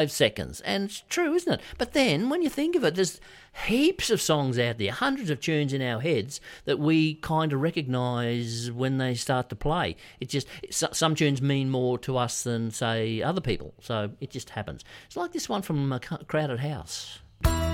5 seconds. And it's true, isn't it? But then, when you think of it, there's heaps of songs out there, hundreds of tunes in our heads that we kind of recognise when they start to play. Some tunes mean more to us than, say, other people. So it just happens. It's like this one from Crowded House.